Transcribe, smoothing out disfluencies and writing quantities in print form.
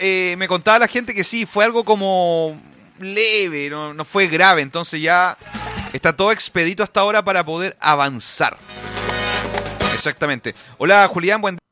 me contaba la gente que sí, fue algo como leve, no fue grave. Entonces ya está todo expedito hasta ahora para poder avanzar. Exactamente. Hola, Julián, buen día.